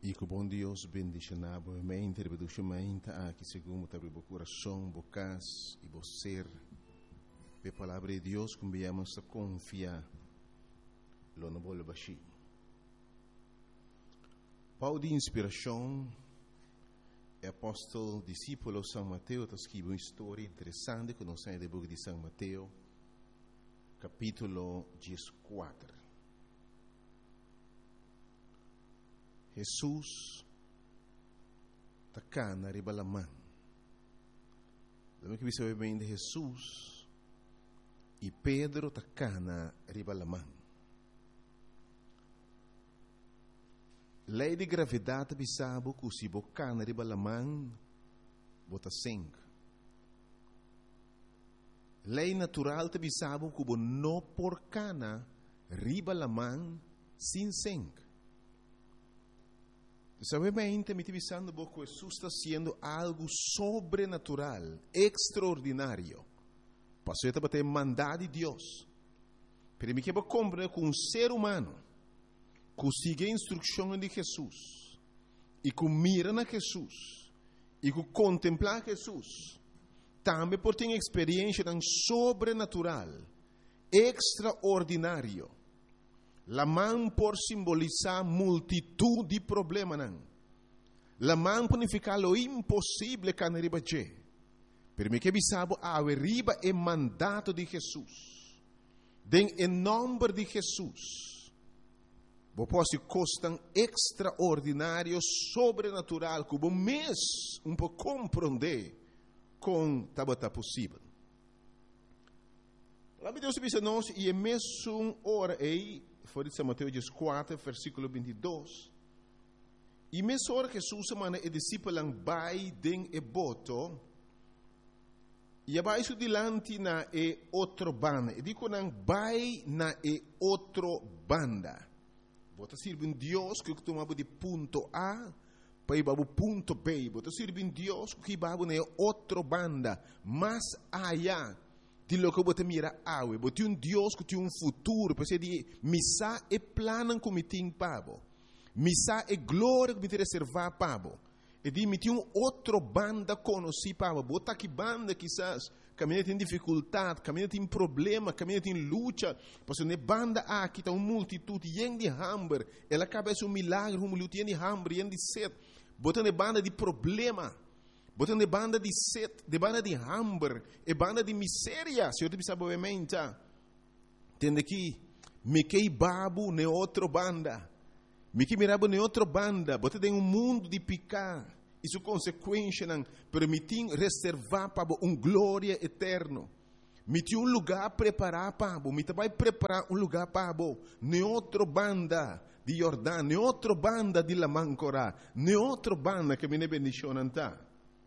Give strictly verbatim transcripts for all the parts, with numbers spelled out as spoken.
E que o bom Deus bendiga novamente, rebeduchamente aqui segundo o coração, bocas e você. A palavra de Deus que viemos a confiar, lo não vou baixar. Pau de inspiração, é apóstolo, discípulo São Mateus, está escrito uma história interessante que nós temos no livro de São Mateus, capítulo quatorze. Jesus está cá na ribalamã. Lembra que você sabe bem de Jesus e Pedro está cá na ribalamã. Lei de gravidade bisabo que se boca na ribalamã bota sangue. Lei natural te bisabo que bo no por cana ribalamã sem sangue. Sabe bem, me pensando que Jesus está sendo algo sobrenatural, extraordinário. Passou a ter mandado de Deus. Pero me quero compreender que um ser humano que sigue a instrução de Jesus e que mira na Jesus e que contempla Jesus, também pode ter uma experiência tão sobrenatural, extraordinário. La mão por simbolizar multitud de problemas. La mão por significar lo impossível que arriba je. Pero me que bisabo a arriba é mandato de Jesus. Den em nome de Jesus. Vos posso costam extraordinário, sobrenatural, que vos mês um pouco compreender com tabata possível. Lá Deus diz a nós e é mesmo hora aí. Foi de São Mateus quatro, versículo vinte e dois. E mesmo hora que Jesus manda e discípulos vai den e boto, e abaixo dilante na e outro banda. E digo não vai na e outro banda. Bota sirve um Deus que tomava de ponto A para ir para o ponto B. Bota sirve um Deus que vai na outro banda, mais allá. De lo que você mira awe, você um Deus que tem um futuro, para de missa e plano que me tem pavo, missa e glória que me tem reservar pavo, e de me tem um outro banda conheci pavo, bota que banda quizás caminha tem dificuldade, caminha tem problema, caminha tem luta, porque ne banda aqui tem uma multitude yen de hambre, ela acaba de um milagre, um luta yen de hambre, yen de sede, bota ne banda de problema. Botando de banda de sede, de banda de hambre, e banda de miséria, se eu te pensar obviamente, entende aqui, me que babu ne outra banda, me que mirabo ne outra banda, botando em um mundo de picar, isso consequência não permitir reservar para um glória eterno, me tinha um lugar preparar para, me vai preparar um lugar para, ne outra banda de Jordão, ne outra banda de Lamancora, ne outra banda que me ne bendição não.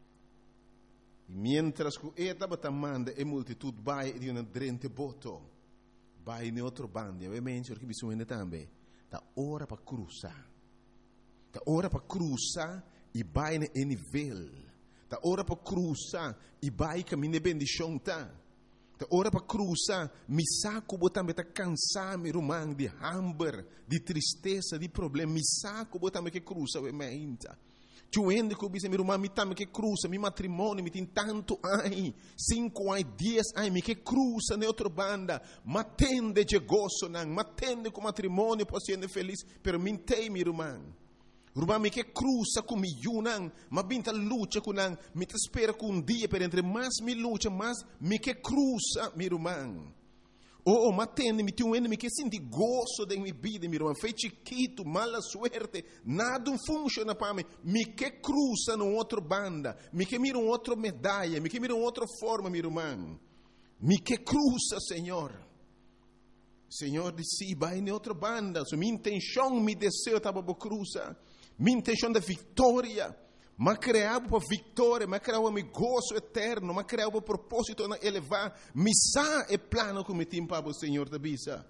E mientras que esta batamanda e multitud vai de uma drente boto, vai em outro bando, e ovviamente perché bisogna também, da ora para cruzar, da ora para cruzar e vai em nível, da ora para cruzar e vai caminhar bendição tá, da ora para cruzar, mi saco botam beta cansar me rumang de hambre, de tristeza, de problema, mi saco botam que cruza ovviamente. Tuende que bisa mi rumah mi tam que cruza mi matrimônio mi tem tanto ai cinco ai diez ai mi que cruza ne outra banda matende de gozo nang matende com matrimônio posso ser feliz pero mi tem mi rumah rumah mi que cruza com mi yunang ma binta luta com nang mi te espera com um dia per entre mais mi luta mais mi que cruza mi rumah. Oh, matende, me tem um ende, me que senti gozo de minha vida, meu irmão. Foi chiquito, mala suerte, nada funciona para mim. Me que cruza num outro banda, me que mira um outro medalha, me que mira uma outra forma, meu irmão. Me que cruza, Senhor. Senhor disse, vai em outra banda. So, minha intenção, meu desejo estava para cruzar. Minha intenção da vitória. Mas criava para vitória, mas criava meu gozo eterno, mas criava para propósito de elevar, missa e plano que me tinha para o Senhor da bisa.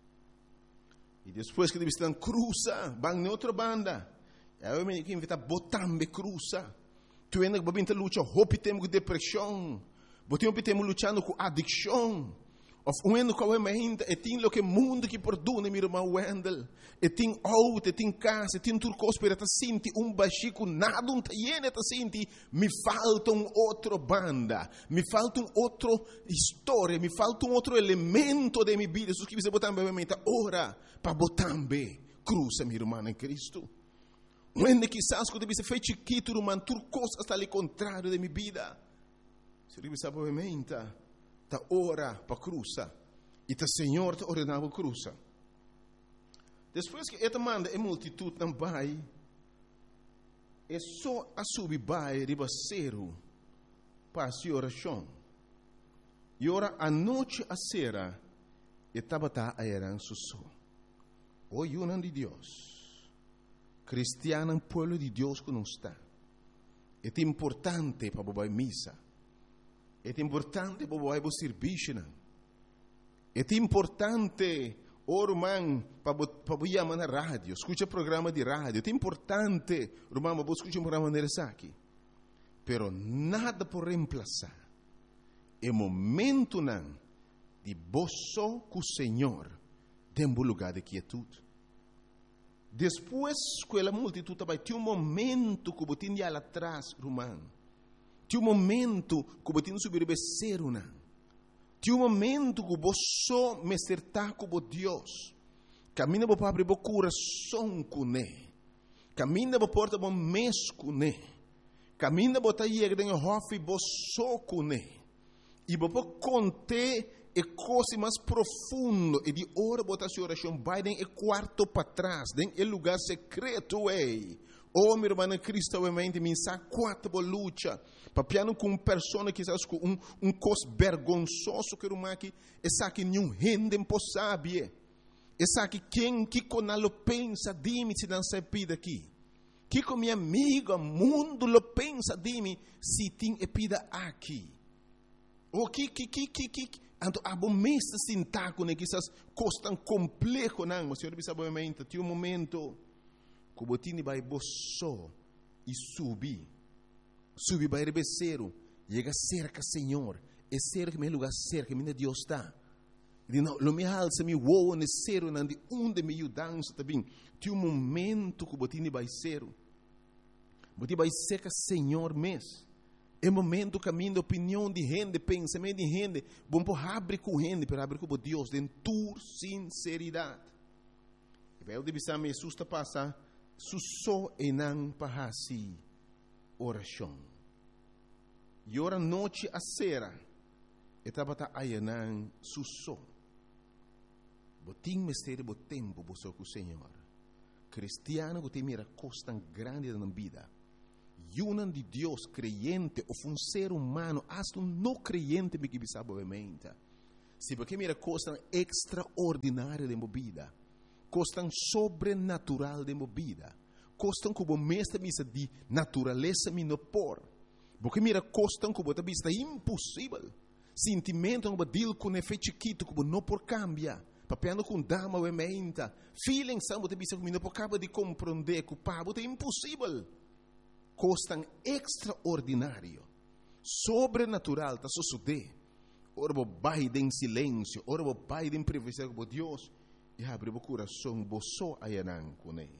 E depois que eles estão cruza, vão em outra banda. Eu me invito a botar me cruza. Tu ainda vai vir lutar, hope temos com depressão, botamos temos lutando com adicção. Of when ko we meint e tin lo que mundo que perdona mi irmão Wendel. E tin auto, e tin casa, e tin turcos para ta sinti um baxico nada um tiene ta sinti mi falta um outro banda, mi falta um outro história, mi falta um outro elemento de mi vida. Sus que você botar bem mente ora para botar bem cruza mi irmão em Cristo. When quizás quando você fez chiquito irmão turcos hasta ali contrário de mi vida. Se você sabe bem mente ta ora para cruza e ta Senhor ta ordenava cruza. Depois que esta manda é multitud não vai, é só a subir vai ribaceiro para a oração. E ora a noite a sera e tabata a eran susso. O yunan de Deus, cristiano pueblo de Deus que não está. É importante para bobar missa. É importante para bobar serviço. É importante Orman, para chamar na rádio, escuta programa de rádio. É importante, irmão, para escutar um programa de aqui. Pero nada por reemplazar. É momento não de boço com o Senhor dentro do lugar de quietude. Depois que a multitud vai ter um momento que você tem lá atrás, irmão. Tem um momento que você tem que subir o becerro, não. Tem um momento que você me acertar com Deus. Camina para abrir o coração com Ele. Camina para porta o mês com Ele. Camina para ir dentro do hof e você com Ele. E para contar a coisa mais profunda. E de hora para a oração vai dentro do quarto para trás. Dentro do lugar secreto. Ei. Oh, meu irmão em Cristo, eu mente, me sa quatro por luta. Papiano com uma pessoa que sabe um um cos vergonzoso que o aqui, essa que nenhum rende impossível. Essa que quem que conalo pensa de mim se não se pida aqui. Que com meu amigo, mundo lo pensa de mim se tem epida aqui. O que que que que que Anto abo mesta sintaco né que essas coisas tão complexo não, mas senhor sabe bem, tem um momento que o botini vai boço e subir. Subir vai rebeceiro. Chega cerca, Senhor. É cerca, meu lugar cerca, minha Deus está. E não, lo me alça, me voa, ne cero, não de onde me ajudança também. Tem um momento que o botini vai ser. Botini vai cerca, Senhor, mês. É momento caminho de opinião de gente, pensamento de gente. Bom, por abre com gente, para abrir com Deus, de tua sinceridade. E vai o de bisam Jesus está passando. Susso e não parasi oração. E ora noite a sera. E tabata ayanan susso. Botim mistério bo tempo bo com o Senhor. Cristiano que tem mira coisa tão grande na vida. Yunan de Deus creyente ou um ser humano, hasta um não creyente me que sabe obviamente. Se porque mira coisa tão extraordinária na vida. Costam sobrenatural de movida. Costam como mestre misa de natureza minopor. Porque mira costam como a vista impossível. Sentimento como deal com efeito chiquito como não por cambia. Papiano com dama ou emenda. Feeling são de vista como não por cabo de compreender que o pabo é impossível. Costam extraordinário. Sobrenatural tá suceder. Ora o pai em silêncio, ora o pai em privacidade com Deus. E abre o coração, boço a yanan com ele.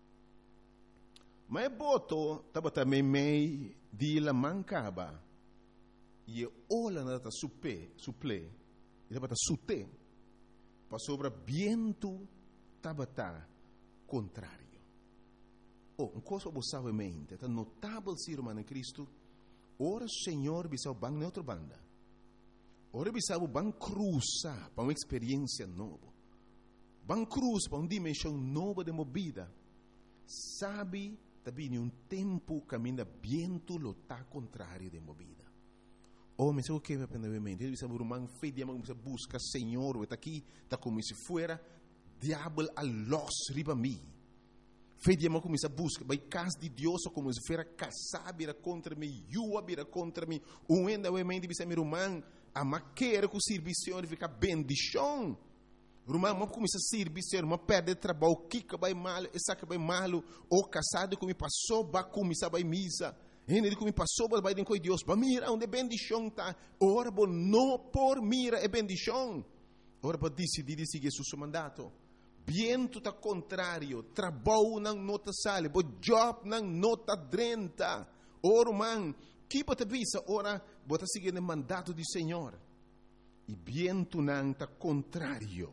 Mas boto, estava também meio de la mancaba. E olha na ta supe, suple, e estava sute, para sobre viento, estava contrário. Oh, uma coisa você sabe mente, é notável ser humano em Cristo. Ora, Senhor, bisau bang neutro banda. Ora, bisau bang cruza para uma experiência nova. Van cruz para uma dimensão nova de movida. Sabe, também um tempo caminha viento lo tá contrário de movida. Oh, mas o que me aprendeu mente? Ele sabe, irmão, fé de amor, busca Senhor, está aqui, está como se fuera diabo a los riba mim. Fé de amor começa a buscar, vai casa de Deus como se fuera casar, vira contra mim, yua vira contra mim. Um ainda o mente diz, meu irmão, a maquera com o serviço fica bendição. Irmão, mas começa a servir, ser uma perda de trabalho, o que vai mal, essa que vai mal, ou casado que me passou, vai começar a missa, ele que me passou, vai dentro de Deus, vai mira onde bendição está, ora, não por mira é bendição, ora para decidir seguir seu mandato. Viento tá contrário, trabalho não nota sale, bo job não nota drenta. Ora, man, que bota visa, ora, bota seguir o mandato do Senhor. E viento não tá contrário.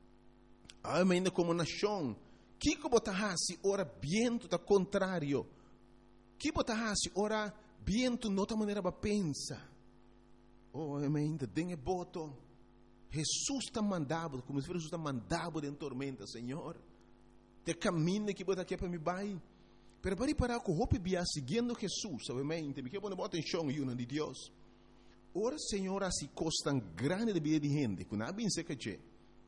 Ainda como nação, que que bota hasi, ora, viento tá contrário. Que bota hasi, ora, viento nota maneira para pensa. Oh, ainda tem boto. Jesus está mandado, como se Jesus está mandado em tormenta, Senhor. Te caminho que bota aqui para me vai. Pero para parar com o bia seguindo Jesus, obviamente, me quer pôr bota em chão e de Deus. Ora, Senhor, assim costam grande de vida de gente, que não bem sei que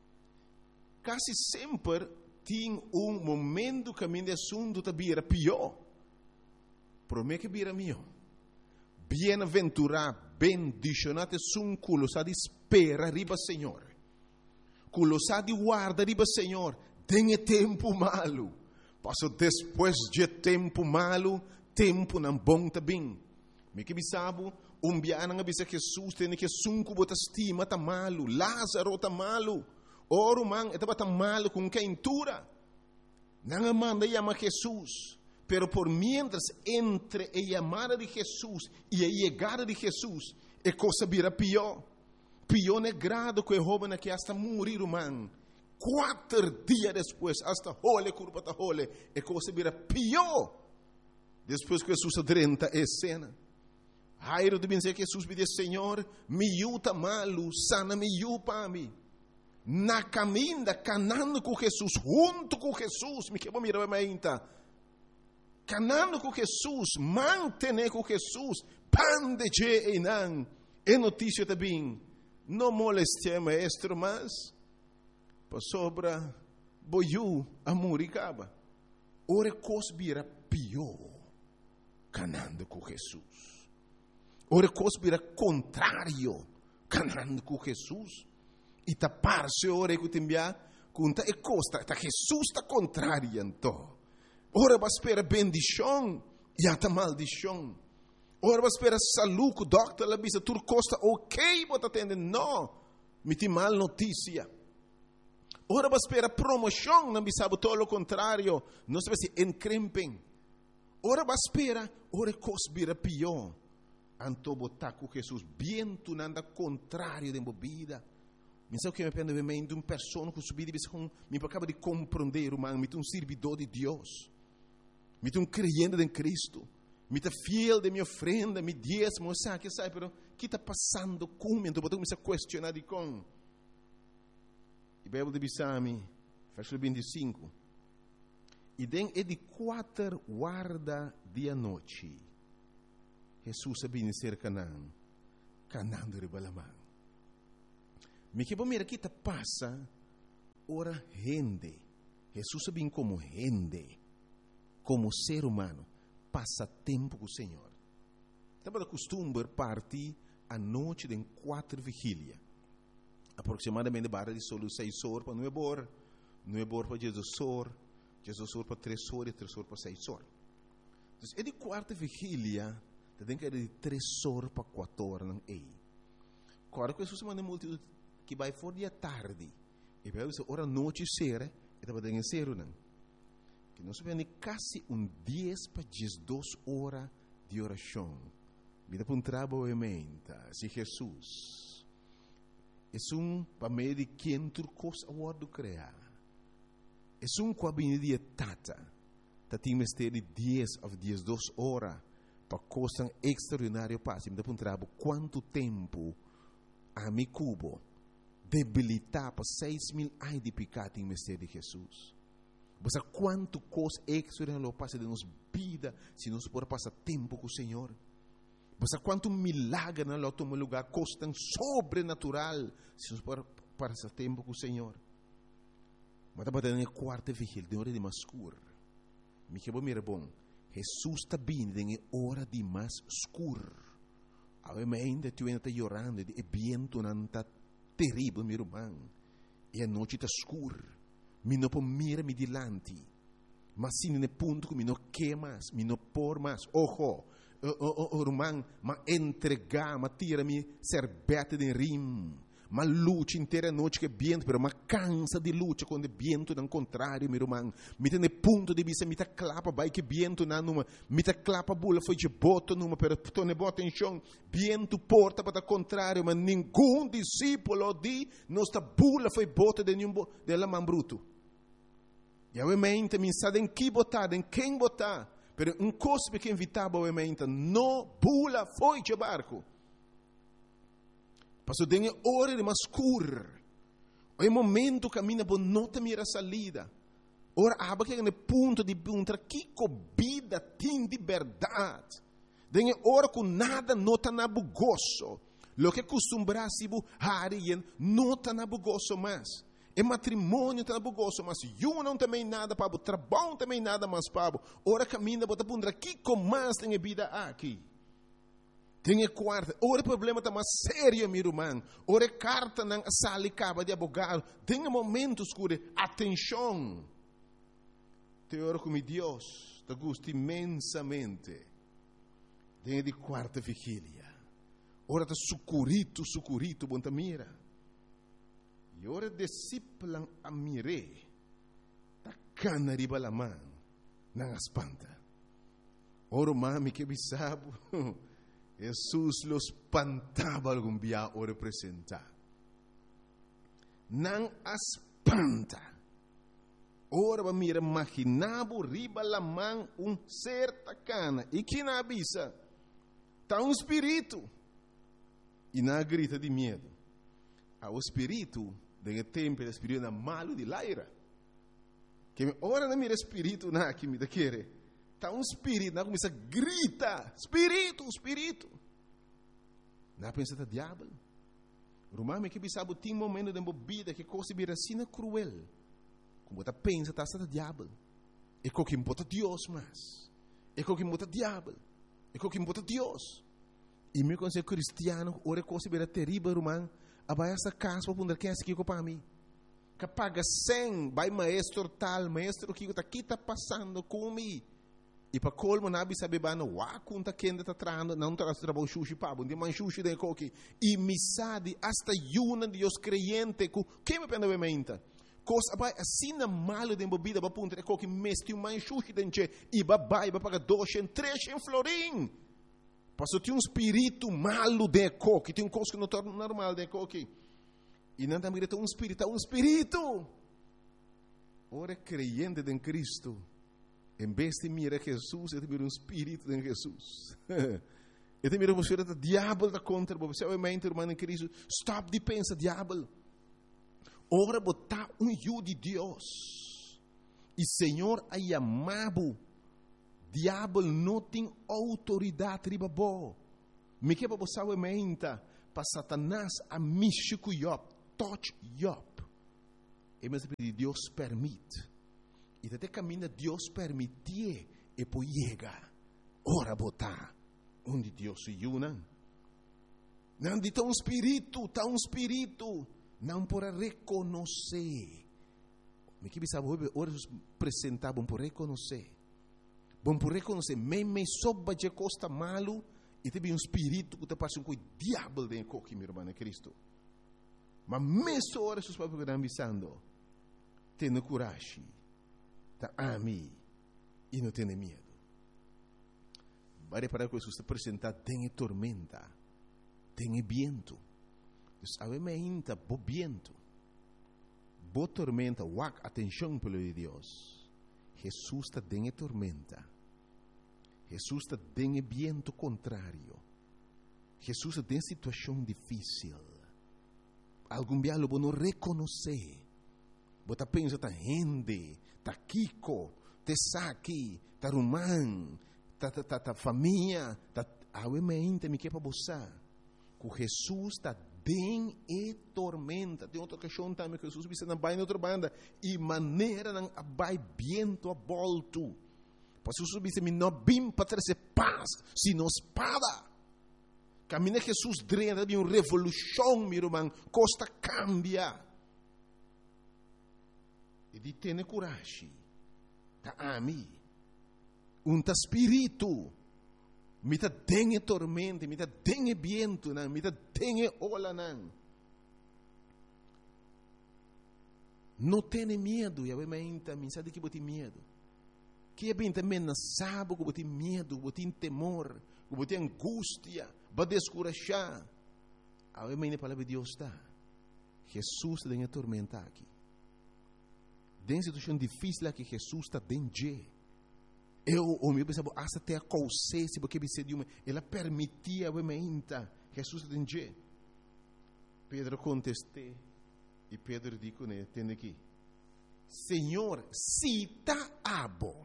quase sempre tem um momento que caminho de assunto da bira pior. Promete que bira melhor. Bem-aventurado, bendicionado sun culo sa di spera riba Senhor. Culo sa di guarda riba Senhor. Tem tempo malo. Passo depois de tempo malo, tempo não bom também. Me que bisabo, um biana nga bisa Jesus tem que sunku bota estima tá malo, Lázaro tá malo. Oro man, etaba tá malo com quentura. Não manda chama Jesus. Pero por mientras entre a llamada de Jesús y a llegada de Jesús, é coisa vira pior. Pior é grado que o jovem que hasta morir, man. Quatro dias depois, hasta hole, curva ta hole, é coisa vira pior. Depois que Jesus adrenta a cena. Jairo de dizer que Jesus pediu, Senhor, me yuta malo, sana me yupa me. Na caminha, canando com Jesus, junto com Jesus, me quebra mirar a minha. Canando com Jesus, mantener com Jesus, pan de je e não. É notícia também. Não moleste maestro, mas para sobra boiu a muricaba. Ora cosbira pior, canando com Jesus. Ora cosbira contrário, canando com Jesus. E tapar-se ora que tembia, conta e costa, tá Jesus está contrário então. Ora vai esperar bendição e até maldição. Ora vai esperar saúde, o doctor lá bisa tur costa ok, bota atender, não, me tem mal notícia. Ora vai esperar promoção, não bisa todo o contrário, não se se encrempem. Ora vai esperar, ora cosbira pior. Anto botar com Jesus, bem tu nada contrário de bebida. Me sabe que me pende bem de uma pessoa que subir e com me acaba de compreender, man, me um servidor de Deus. Me um crente em Cristo. Me tá fiel de minha ofrenda, me diezmo, sabe que sabe, pero que está passando comigo? Então botou me se questionar de com. E a Bíblia de Bisami, versículo vinte e cinco. E den é de quatro guarda dia noite. Jesus sabia ser Canaã, Canaã de Ribalamã. Me que mira que está passa, ora rende. Jesus sabia como rende, como ser humano, passa tempo com o Senhor. Estava de costume partir a noite de quatro vigília. Aproximadamente barra de solo seis horas para nove horas, nove horas para Jesus horas, Jesus horas para três horas e três horas para seis horas. Então, é de quarta vigília, tem que ir de três horas para quatro horas, não é? Agora, que Jesus manda multidão que vai fora de tarde, e vai dizer, ora noite será, e estava dando ser, não? Que nós vemos quase um dez para duas horas de oração. Vida para um trabalho, se Jesus é um para meio de quem turcos a word criar. É um cabine de tata, tá tem mistério de dez a duas horas para coisa extraordinária passe. Vida para um trabalho, quanto tempo a mi cubo debilitar para seis mil anos de pecado em mistério de Jesus. Você quanto coisa extraordinária passa de nossa vida se nós por passar tempo com o Senhor. Você quanto milagre na outro lugar coisa sobrenatural se nós por passar tempo com o Senhor. Mas estava dando a quarta vigília de hora de mais escuro. Me que bom mira bom. Jesus está vindo em hora de mais escuro. Ainda tu ainda está chorando, e vento não está terrível, meu irmão. E a noite está escura. Me não pode mirar me dilante. Mas se no ponto que me não quer mais, me não por mais. Ojo, oh, oh, oh, irmão, mas entregar, mas tira-me serbete de rim. mas luta inteira noite que viento, pero mas cansa de luta quando viento não contrário, meu irmão. Me tem ponto de vista, me tá clapa, vai que viento na numa, me tá clapa bula foi de boto numa, pero tu ne bota em chão, viento porta para contrário, mas nenhum discípulo de nossa bula foi bota de nenhum de la man bruto. E obviamente me sabe em que botar, em quem botar, pero um coisa que invitava obviamente, não bula foi de barco. Passou dengue hora de mascur. O momento caminha por nota mira salida. Ora aba que no ponto de encontrar que vida tem de verdade. Dengue hora com nada nota na bugoso. Lo que costumbra se bu harien nota na bugoso mais. E matrimônio tá na bugoso, mas eu não também nada para o trabalho também nada mais para o. Ora caminha bota pondra que com mais tem vida aqui. Tem quarta, ora o problema está mais sério, meu irmão. Ora carta na sala e caba de abogado. Tem momentos que atenção. Te oro com Deus, te gosto imensamente. Tem de quarta vigília. Ora está sucurito, sucurito, bom ta mira. E ora disciplan a mire. Ta cana riba la man, nang espanta. Ora mami que bisabo. Jesus los espantava algum dia o representar. Não espanta. Ora va mira imaginavo riba la man um certa cana. E que na avisa? Tá um espírito. E na grita de medo. A o espírito, de tempo, o espírito na malo de laira. Que ora na mira espírito na que me da querer. Está um espírito, não começa a gritar, espírito, espírito. Não pensa que é diabo. Romano que sabe tem momento de vida que coisa vira assim cruel. Como você pensa que está diabo. É como que importa Deus mais. É como que importa diabo. É como que importa Deus. E meu conselho cristiano, ora coisa vira terrível, romano. Abai essa casa para poder que é aqui para mim. Que paga cem, vai maestro tal, maestro que está aqui está passando comigo. E para colmo na bisa bebano wa kunta kenda ta trando não tra trabalho sushi pabo de man sushi de coque e misade hasta yuna de os creyente ku que me pende bementa cos abai assim na malo de bebida ba punta de coque mesti um man sushi denche e ba bai ba paga dois em três em florim passou tem um espírito malo de coque tem um coisa que não torna normal de coque e não também tem um espírito um espírito ora creyente em Cristo. Em vez de mirar Jesus, eu te miro um espírito em Jesus. Eu te miro você o diabo da contra você, obviamente, irmão em Cristo. Stop de pensar, diabo. Ora botar um eu de Deus. E Senhor a chamado. Diabo não tem autoridade riba bo. Me que para você obviamente para Satanás a mixico Job, touch Job. E mas Deus permite. E até caminha Deus permitir e poi chega. Ora botar onde Deus se una. Não de um espírito, tá um espírito, não para reconhecer. Me que sabe ora apresentar bom por reconhecer. Bom por reconhecer, me me soba de costa malo e teve um espírito que te passa com o diabo dentro coque, meu irmão, Cristo. Mas mesmo ora seus papos que estão avisando, tenha coragem. Tá ami e não tem medo. Vai reparar que Jesus está apresentado, tem tormenta, tem viento. Obviamente, bo viento, bo tormenta, wak atenção pelo de Deus. Jesus está tem tormenta. Jesus está tem viento contrário. Jesus está em situação difícil. Algum dia lo não reconhecer. Você pensa tá rende. Ta Kiko, te Saki, ta Rumán, ta, ta, ta, ta família, ta obviamente me quer para você. Que Jesus está bem e tormenta. Tem outra questão também que Jesus visa na baina outra banda e maneira não abai viento a volto. Para Jesus visa me não bim para trazer paz, sino espada. Caminha Jesus drena de uma revolução, meu irmão, costa cambia. E di tene coragem. Ta ami. Um ta espírito. Mi ta dengue tormenta, mi ta dengue viento, mi ta dengue ola nan. Não tenha medo, e a menta, me sabe que bote medo. Que é bem também não sabe que bote medo, bote temor, que bote angústia, vai descurajar. A menta, a palavra de Deus está. Jesus está em tormenta aqui. Dentro de situação difícil aqui, Jesus está dentro. Eu, o meu pensava, até a consciência, porque de uma, ela permitia a menta, Jesus está dentro. Pedro contestou. E Pedro disse, né, tem aqui, Senhor, se está abo,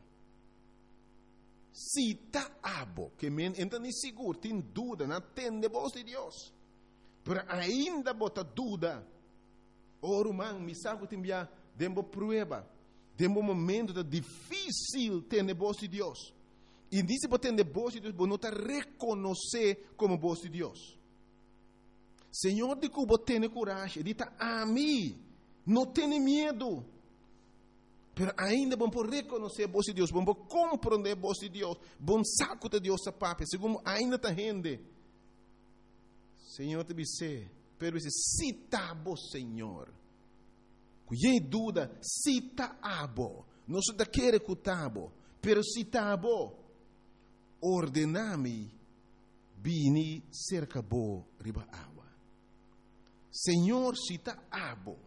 se está abo, que men entra nem seguro, tem dúvida, não tem de voz de Deus, mas ainda bota dúvida, ora, man, me sabe que tem via, dembo prueba, dembo momento da difícil ter de voz de Deus, e disse para ter de voz de Deus, não está reconhecer como voz de Deus. Senhor, de Cuba, tenha coragem. Ele está a mim. Não tenha medo. Mas ainda vamos reconhecer a voz de Deus. Vamos compreender a voz de Deus. Vamos saco de Deus a papai. Segundo, ainda está rende. Senhor, te disse. Pero disse, se está bom, Senhor. Cuidei dúvida. Se está bom. Não se está querendo que está bom. Pero se está bom. Ordename. Bini cerca bo riba água. Senhor, se está abo,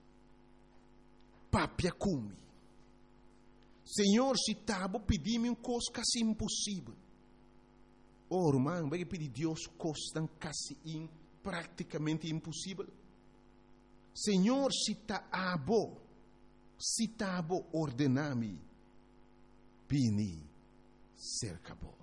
papia cumi. Senhor, se está abo, pedi-me um coisa quase impossível. Oh, irmão, vai pedir Deus coisa quase in, praticamente impossível. Senhor, se está abo, se está abo, ordename, bini cerca bo.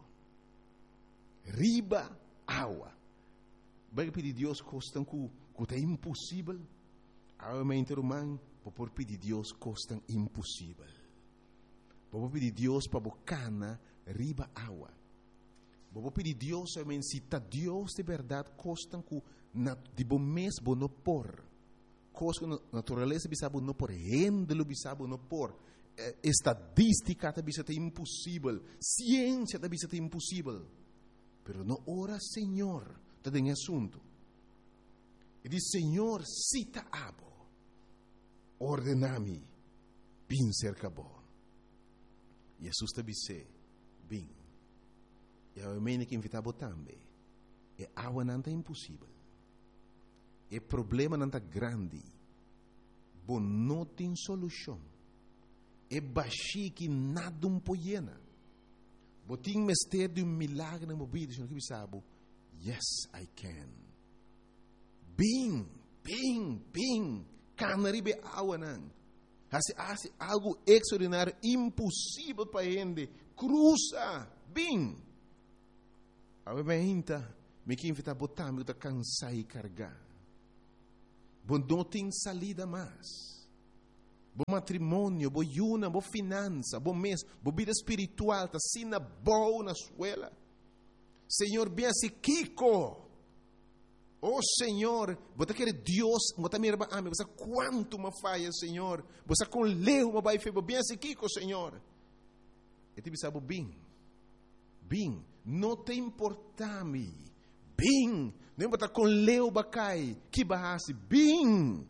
Riba água. Vai pedir Deus coisa que é impossível. Realmente, irmão, vou pedir Deus coisa impossível. Vou pedir Deus para bocana riba água. Vou pedir Deus, realmente, se está Deus de verdade, coisa que de bom mês vou não pôr. Coisa que a natureza bisabo não pôr. Rendelo bisabo não pôr. Estadística também é impossível. Ciência também é impossível. Pero não ora, Senhor, está em assunto. E diz, Senhor, cita abo, ordename, bem cerca bo. Jesus te disse, bem. E a mim que invitava também. E água não é impossível. E problema não é grande. Bom, não tem solução. E baixi que nada um poiena. Botin mestre de um milagre na mobília, senhor que sabe. Yes, I can. Bem, bem, bem. Canaribe água não. Hace, hace algo extraordinário, impossível para ele. Cruza, bem. A minha me que invita a botar, me está cansar e carregar. Bom, não tem salida mais. Bom matrimônio, bom yuna, bom finança, bom mês, bom vida espiritual, tá sina boa na escola. Senhor, bem assim, Kiko. Oh, Senhor, você quer Deus, você me ama, você quanto me falha, Senhor. Você com leu, me vai fazer, bem assim, Kiko, Senhor. E te sabe bem, bem, não te importa-me, bem, não importa com leu, bacai, que barrasse, bem.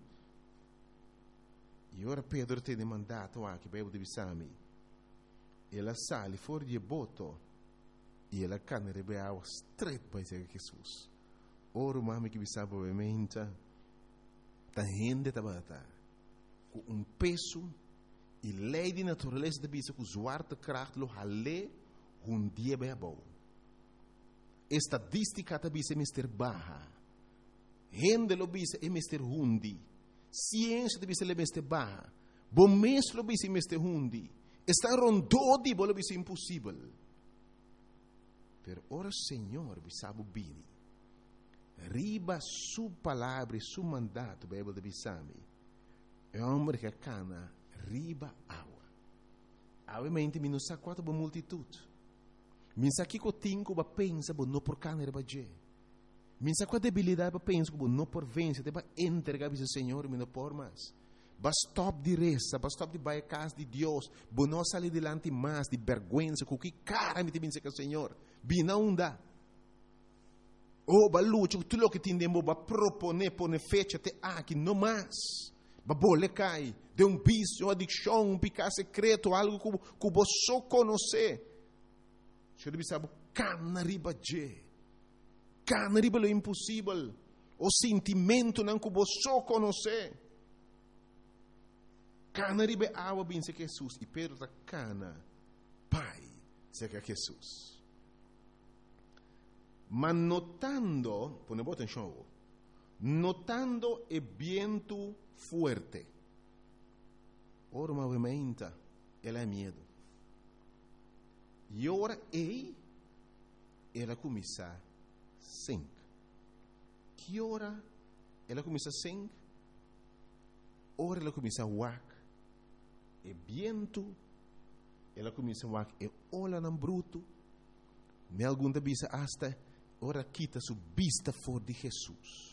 E ora Pedro tem mandato aqui, para eu divisar-me. Ela sale fora de boto e ela cana de água estreita para Jesus. Ora o mami que me sabe obviamente, tá rende tabata com um peso e lei de natureza de bisa com zwarte kracht lo hale um dia bem bom. Estadística da bisa mister baha. Rende lo bisa é mister hundi. Ciência de bisa le mister baha. Bom mês lo bisa mister hundi. Está rondodi bo lo bisa impossível. Per ora Senhor bisabu bini. Riba su palavra e su mandato, Bíblia de Bissami. É um homem que cana riba água. Obviamente, me não sabe quanto boa multitude. Me sabe que eu tenho que pensar, não por cana riba je. Me sabe qual debilidade para pensar, não por vencer, para entregar ao Senhor, me não por mais. Basta stop de reza, basta stop de baixar casa de Deus, bo não sair delante mais de vergonha, com que cara me tem que o Senhor. Bina onda. Oh, balucho, tudo o que tindemos para proponer, pôr fecha até aqui, não mais. babole cai, de um vício, uma adicção, um pecado secreto, algo que, que você só conhece. Você deve saber, cana riba je, cana riba lo impossível, o sentimento não que você só conhece. Cana riba água bem se Jesus, e Pedro está cana, pai, se que Jesus. Mas notando, põe boa atenção, notando o vento fuerte, ora movimenta, ela é medo. E ora ei, ela começa a sing. Que ora ela começa a sing? Ora ela começa a wak. E vento, ela começa a wak. E olha não bruto. Me algum da bisa hasta ora quita su vista for de Jesus.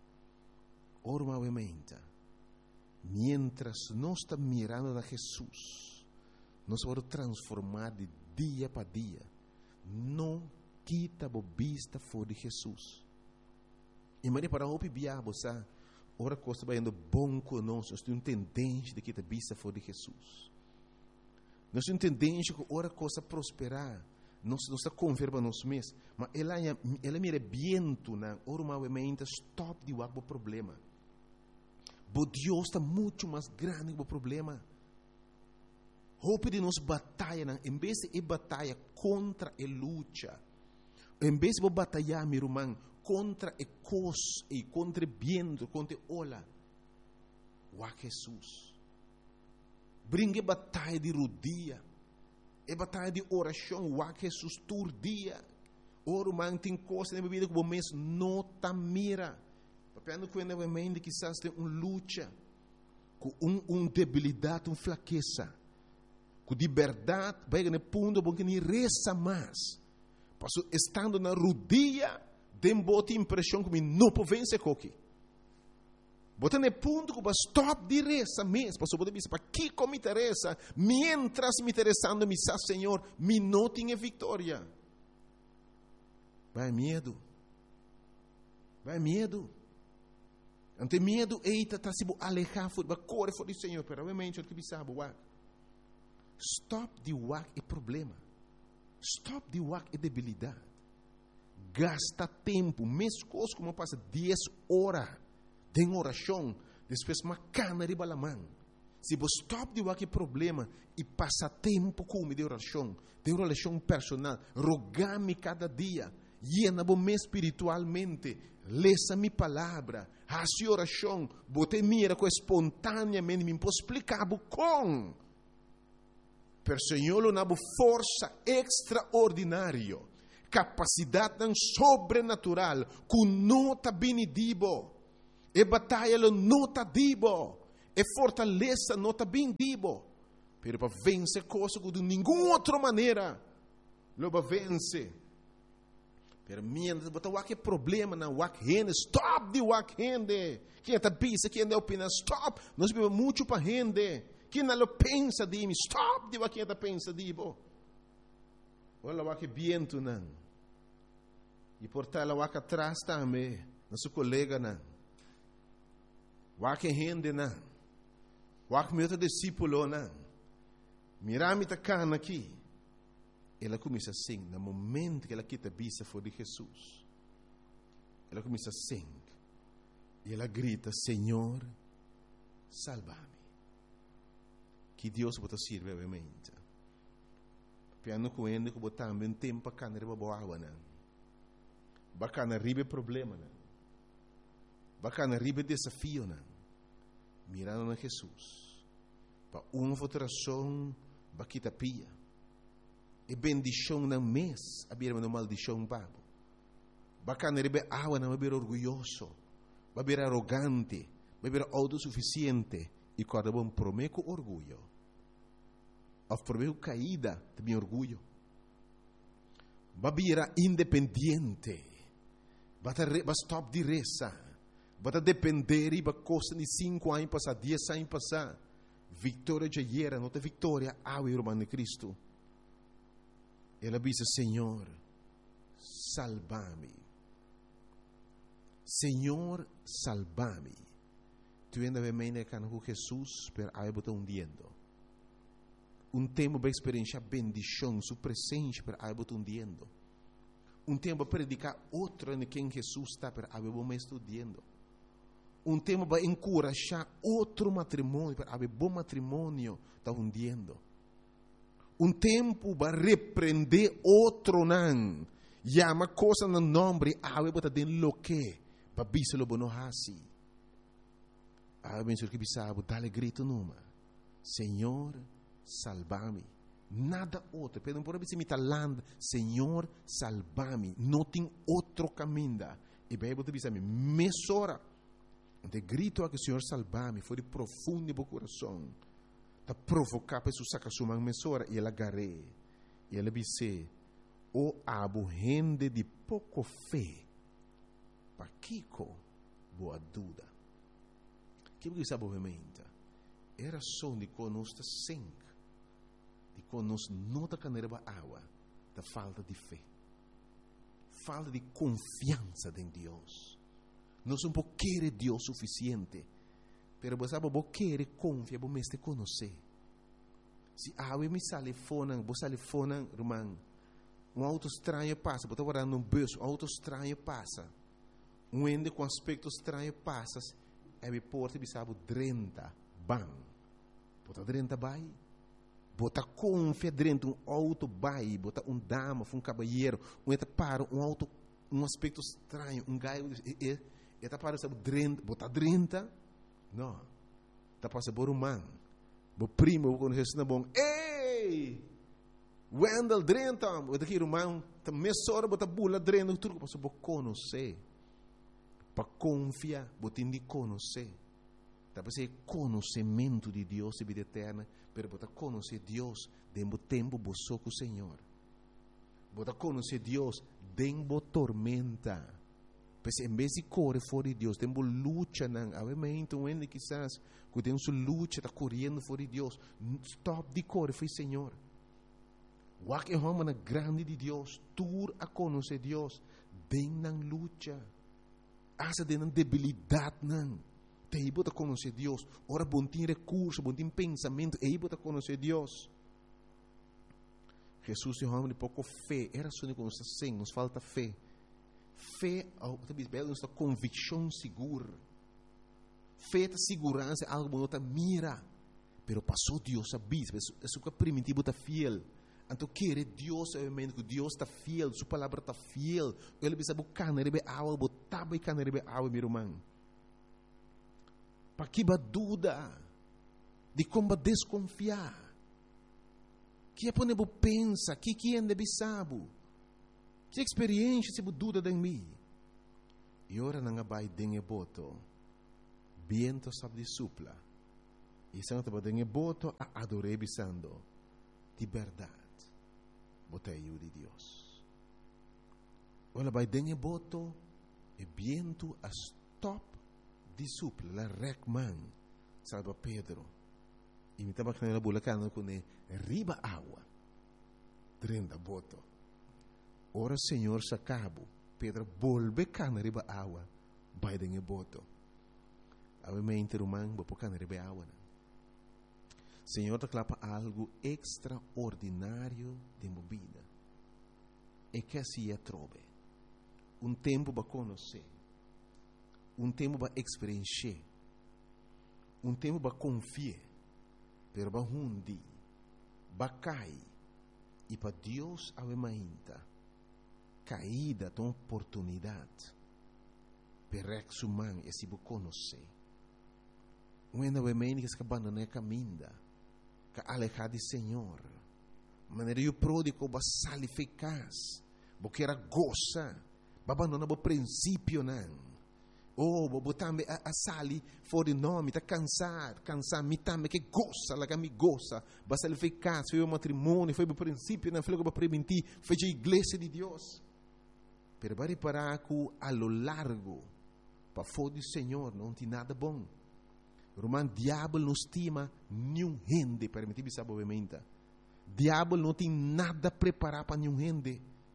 Ora movimenta. Mientras nós estamos mirando a Jesus, nós vamos transformar de dia para dia. Não quita a vista for de Jesus. E Maria para o biabo, sabe? Ora coisa vai indo bom conosco. Nós temos tendência de quitar a vista for de Jesus. Nós temos tendência que ora coisa prosperar. Nós não está converba nós mesmos. Mas ela ela mira viento na ora movimenta stop de o problema. Mas Deus está muito mais grande que o problema. Hope de nos batalha, em vez de batalha contra a luta, em vez de batalhar, meu irmão, contra a cos e contra o viento, contra a ola, o Jesus. Brinque batalha de rodia, e batalha de oração, o Jesus todo dia. Ora, irmão, tem coisa na vida que o mês não está mira. Papiando que ainda vai quizás tem uma luta, com uma um debilidade, uma fraqueza. Com de verdade, vai no ponto bom que nem reza mais. Passo estando na rodia, tem boa impressão que não pode vencer coque. Bota no ponto que vai stop de reza mesmo. Passo pode dizer, para que como me interessa, mientras me interessando, me sa Senhor, me não tenha vitória. Vai medo. Vai medo. Ante medo, eita, tá se alejar, vai correr for do Senhor, pero realmente o que sabe, uau. Stop de wak é problema. Stop de wak é debilidade. Gasta tempo. Mesmo coisa como passa dez horas de oração. Depois uma cana de balamã. Se você stop de wak é problema e passa tempo com de oração, de oração personal, rogar-me cada dia, llena-me espiritualmente, lesa minha palavra, faça oração, bote mira com espontaneamente, me posso explicar com. Per Senhor na força extraordinária, capacidade sobrenatural, com nota benedibo, e batalha nota dibo, e fortaleza nota bendibo, pero para vencer coisa de nenhuma outra maneira, lo para vencer. Pero mientras botar o que problema na wak rende, stop de wak rende. Quem está pensa, quem está opina, stop. Nós vivemos muito para rende. Quem não pensa de mim, stop de quem está pensa de mim. Olha o que viento não. E por tal o que atrás também, nosso colega não. O que rende não. O que meu discípulo não. Mirame tá cana aqui. Ela começa a sing. No momento que ela quita a vista for de Jesus, ela começa a sing. E ela grita, Senhor, salva-me. Que Deus pode servir obviamente. Piano com ele que botar também tempo para cana riba boa água não. Bacana riba problema não. Bacana riba desafio não. Mirando na Jesus. Para uma votação, baquita pia. E bendição na mês, a birma no maldição babo. Bacana riba água não, vai orgulhoso, vai arrogante, vai autossuficiente e quando bom prometo orgulho. Of prometo caída, também orgulho. Vai independente, vai stop de reza, vai depender e vai costa de cinco anos passar, dez anos passar. Vitória já era, não tem vitória, ao irmão de Cristo. Ela diz, Senhor, salva-me. Senhor, salva-me. tu ainda vem meio que com Jesus, per aí botar hundiendo. Um tempo para experienciar bendição, sua presença, per aí botar hundiendo. Um tempo para predicar outro em quem Jesus está, per aí botar estudando. Um tempo para encorajar outro matrimônio, per aí bom matrimônio está hundiendo. Um tempo para repreender outro não. Llama coisa no nome, aí botar dentro lo que, para bispo lo bono hasi. Aí penso que bisabo, dá-lhe grito numa. Senhor, salva-me. Nada outro. Pero por isso me talando, Senhor, salva-me. Não tem outro caminho. E bem, você diz a mim, mesora. De grito a que o Senhor salva-me, foi de profundo do coração. Está provocar para isso sacar sua mesora e ela agarrei. E ela disse, o abo gente de pouco fé. Para Kiko, boa dúvida. Que você sabe obviamente? Era só de conosco sangue. De conosco não da caneira água, da falta de fé, falta de confiança em Deus. Nós não podemos querer Deus suficiente, mas você sabe, você quer confiar, você te conhecer. Se a água me sale fora, você sale fora, irmão, um auto estranho passa, você está guardando um bolso, um auto estranho passa, um ende com aspecto estranho passa, e me porta e sabe, trinta, bam, você trinta vai. Bota confia dentro um auto vai, bota um dama, um cavalheiro, um eta para um auto, um aspecto estranho, um gaio, e eta para sabe dentro, bota dentro, não, tá passa por um man, bo primo quando isso não bom, ei, Wendell dentro, bota aqui irmão, tá mesora bota bula dentro, tudo passa por conhecer, para confiar, bota indi conhecer. Talvez é conhecimento de Deus e vida eterna, pero você conhecer Deus dentro do tempo você com o Senhor. Você conhecer Deus dentro da tormenta. Pois em vez de correr fora de Deus, dentro da luta, não. Obviamente, um ende quizás, que tem sua luta, está correndo fora de Deus. Stop de correr, foi Senhor. O que é uma grande de Deus, tur a conhecer Deus dentro da luta. Essa dentro da debilidade, não. Aí você conhecer Deus. Ora, bom tem recurso, bom tem pensamento. Aí você conhecer Deus. Jesus é um homem de pouco fé. Era só que nos assim, nos falta fé. Fé, nos dá convicção segura. Fé é segurança, algo que você mira. Pero passou Deus a bispo. Isso que é primitivo, está fiel. Então, querer Deus, obviamente, que Deus está fiel. Sua palavra está fiel. Ele precisa buscar, não é água, botar e não é água, meu irmão. Para que dúvida de como desconfiar, que é para você pensa, que que ainda sabe, que experiência se dúvida de mim. E ora não vai dengue boto, viento sabe de supla, e se não te dengue boto a adorar bisando, de verdade, botei eu de Deus. Ora vai dengue boto, e viento a stop de supla, la recman, salva Pedro. E me estava canela bulacana com ele, riba água, trenda boto. Ora Senhor sacabo, Pedro volve cana riba água, vai dengue boto. Obviamente, irmão, vou cana riba água. Senhor te clapa algo extraordinário de movida. E que assim é trove. Um tempo para conhecer. Um tempo para experienciar, um tempo para confiar, pero para hundi, para cair, e para Deus avemainta, caída de oportunidade, para exumar e se conhecer. Um avemainta que se abandona a caminho, que alejar de Senhor, maneira o pródigo para sair eficaz, porque era goza, para abandonar o princípio não. Oh, botambe a, a sali fora de nome, está cansado, cansado, me também que gosta, lá que me gosta, basta ele fez casa, foi o matrimônio, foi o princípio, não foi o que para prevenir, foi a igreja de Deus. Pero vai reparar que a lo largo, para fora do Senhor, não tem nada bom. Romano, diabo não estima nenhum gente, permitir sabe obviamente. Diabo não tem nada preparado para nenhum gente.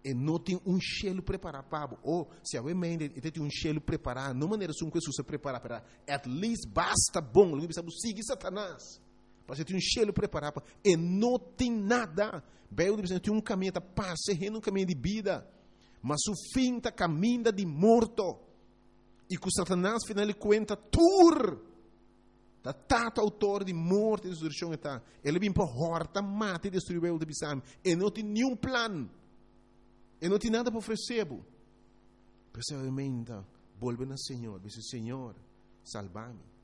E não tem um cheiro preparado para ou se a mente tem um cheiro preparado, não maneira som que Jesus se prepara para, at least basta bom, ele precisa seguir Satanás. Para ter um cheiro preparado e não tem nada. Bem, ele precisa ter um caminho de paz, um caminho de vida, mas o fim está caminho de morto. E que Satanás final ele conta tur da tato autor de morte e destruição está. Ele vem para horta, mata e destruir o de bisam. E não tem nenhum plano. E não tem nada para oferecer. Pessoalmente, volve ao Senhor. Diz: Senhor, salva-me.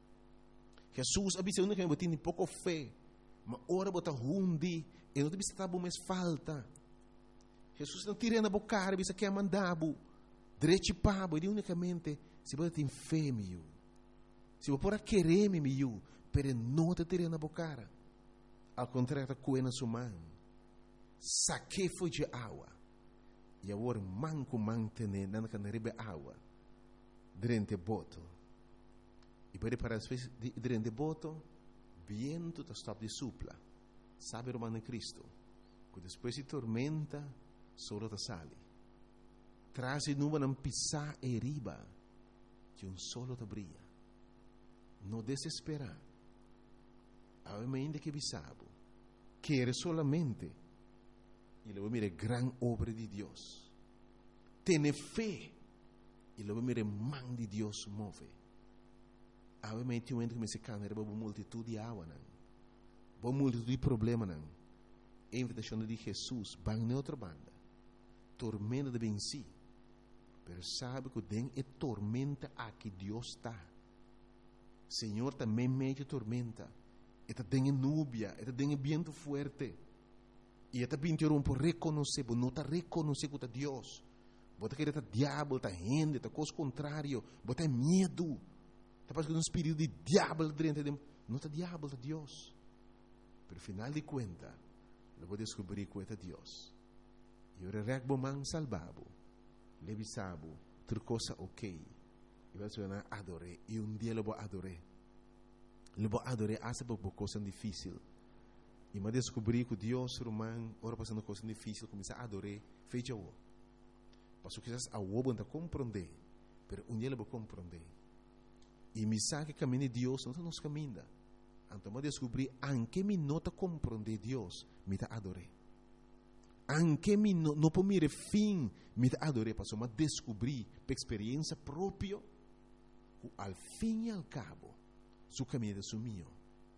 Jesus avisa que eu tenho pouco fé. Mas ora bota hundi. E não tem estar bom mais falta. Jesus não tira na boca, avisa que é mandado. Direito pabo, e unicamente se você tem fé, meu. Se você pode querer, meu, pero não te tira na boca. Ao contrário, está coendo sua mão. Saque foi de água. E agora, manco mantener, não can rebe água. Durante boto. E pode para as vezes, durante boto, viento está stop de supla. Sabe o mano Cristo. Que depois de tormenta, solo te sale. Traz e numa não pisar e riba, que um solo te brilha. Não desesperar. Ainda que bisabo, quer solamente, e lo mire gran obra de Deus. Tene fé, e lo mire man de Deus move. Ainda um que me se cana, era uma multitud de água, não. Uma multitud de problema, não. A invitação de Jesus, van na outra banda. Tormenta de venci. Pero sabe que tem é tormenta aqui Deus está. Senhor também meio tormenta. Eta tem núbia, eta tem vento forte. E eta pintou por reconhecer, por não tá reconhecer que é Deus. Bota que é diabo, tá gente, tá coisa contrário, bota medo. Tá passando um espírito de diabo dentro de não tá diabo, tá Deus. Pero final de conta, eu vou descobrir que é Deus. E o regbo man salvado. Levisabo, outra coisa ok. E vai ser adoré. E um dia eu vou adoré. Eu vou adoré essa por coisa difícil. E me descobri que Deus romano, ora passando coisa difícil, começa a adorar, fecha o. Passo que a o não compreender, mas um dia eu vou compreender. E me sabe que caminho de Deus não nos caminha. Então me descobri, anche me nota compreender Deus, me ta adoré. Anche mi no, no può mire fin mi adoré passo ma descobri per esperienza proprio al fim e al cabo su cammino su mio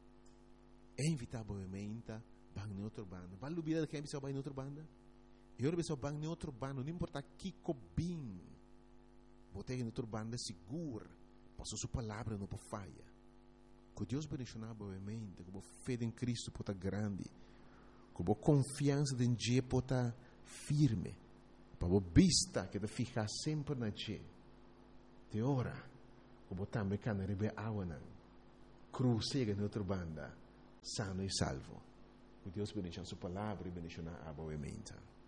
e invitavo ovviamente bang ne outro banda vallo bida che bisogna bang ne outro banda e ora bisogna bang ne outro banda non importa chi cobin botei ne outro banda sicuro passo su palavra non può falha que Deus benedicionava ovviamente com fé em Cristo puta grande com confiança em Deus pota firme, para a vista que te fica sempre na Deus. De ora, como também can rebe água na cruzega na outra banda, sano e salvo. Que Deus bendiga a sua palavra e bendiga a boa mente.